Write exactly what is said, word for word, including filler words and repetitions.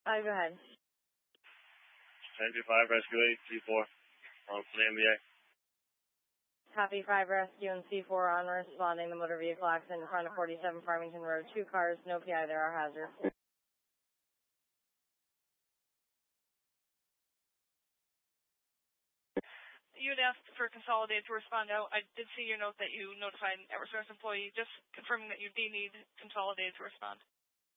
Uh, go ahead. Entry five, Rescue eight, C four, on for the M B A. Copy five Rescue and C four on responding. The motor vehicle accident in front of forty-seven Farmington Road. Two cars, no P I, there are hazards. You had asked for Consolidated to respond out. I did see your note that you notified an Eversource employee, just confirming that you do need Consolidated to respond.